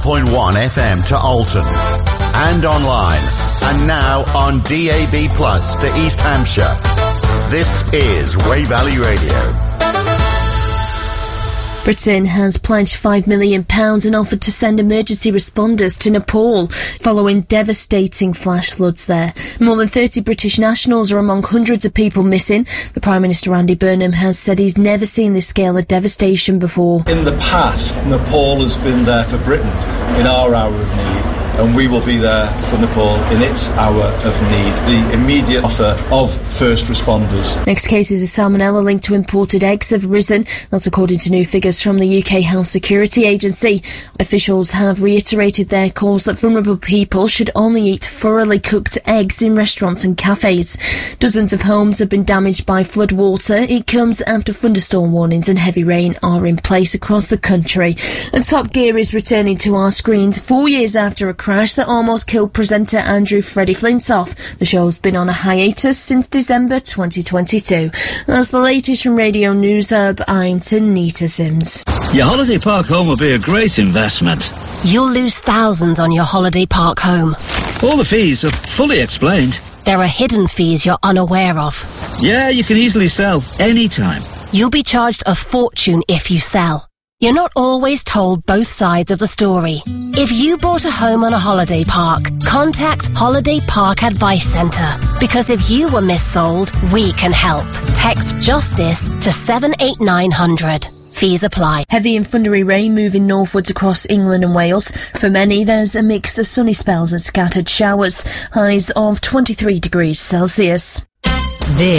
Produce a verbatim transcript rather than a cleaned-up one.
point one F M to Alton. And online. And now on D A B Plus to East Hampshire. This is Wey Valley Radio. Britain has pledged five million pounds and offered to send emergency responders to Nepal following devastating flash floods there. More than thirty British nationals are among hundreds of people missing. The Prime Minister Andy Burnham has said he's never seen this scale of devastation before. In the past, Nepal has been there for Britain in our hour of need, and we will be there for Nepal in its hour of need. The immediate offer of first responders. Next cases of salmonella linked to imported eggs have risen. That's according to new figures from the U K Health Security Agency. Officials have reiterated their calls that vulnerable people should only eat thoroughly cooked eggs in restaurants and cafes. Dozens of homes have been damaged by flood water. It comes after thunderstorm warnings and heavy rain are in place across the country. And Top Gear is returning to our screens four years after a crash that almost killed presenter Andrew Freddie Flintoff. The show's been on a hiatus since December twenty twenty-two. That's the latest from Radio News Hub. I'm Tanita Sims. Your holiday park home will be a great investment. You'll lose thousands on your holiday park home. All the fees are fully explained. There are hidden fees you're unaware of. Yeah, you can easily sell anytime. You'll be charged a fortune if you sell. You're not always told both sides of the story. If you bought a home on a holiday park, contact Holiday Park Advice Centre. Because if you were missold, we can help. Text JUSTICE to seven eight nine hundred. Fees apply. Heavy and thundery rain moving northwards across England and Wales. For many, there's a mix of sunny spells and scattered showers. Highs of twenty-three degrees Celsius.